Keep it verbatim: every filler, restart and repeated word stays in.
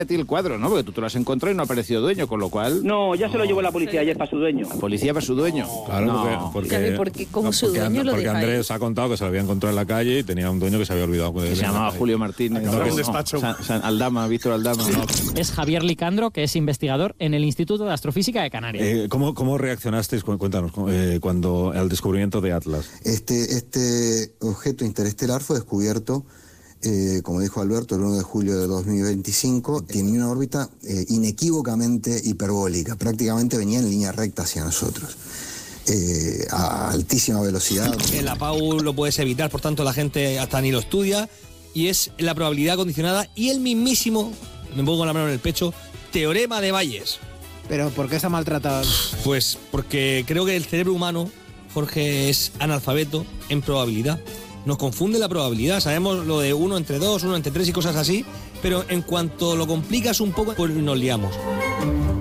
a ti el cuadro, ¿no? Porque tú te lo has encontrado y no ha aparecido dueño, con lo cual... No, ya se lo llevó la policía ayer para su dueño. ¿La policía para su dueño? Claro, No. porque, ¿Sabe porque, por qué? ¿Cómo no, su porque dueño And- lo porque deja Andrés ha contado que se lo había encontrado en la calle y tenía un dueño que se había olvidado de Que él se en la llamaba calle. Julio Martínez. Acabó No, en despacho. San- San Aldama, Víctor Aldama. No. Es Javier Licandro, que es investigador en el Instituto de Astrofísica de Canarias. Eh, ¿cómo, ¿Cómo reaccionasteis, cu- cuéntanos, eh, cuando al descubrimiento de Atlas? Este, este objeto interestelar fue descubierto, eh, como dijo Alberto, el uno de julio de dos mil veinticinco. Tenía una órbita eh, inequívocamente hiperbólica, prácticamente venía en línea recta hacia nosotros, eh, a altísima velocidad. En la P A U lo puedes evitar, por tanto la gente hasta ni lo estudia, y es la probabilidad condicionada y el mismísimo, me pongo la mano en el pecho, teorema de Bayes. ¿Pero por qué está maltratado? Pues porque creo que el cerebro humano, Jorge, es analfabeto en probabilidad. Nos confunde la probabilidad, sabemos lo de uno entre dos, uno entre tres y cosas así, pero en cuanto lo complicas un poco, pues nos liamos.